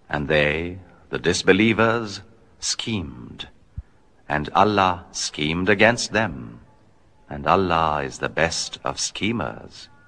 And they, the disbelievers, schemed. And Allah schemed against them. And Allah is the best of schemers.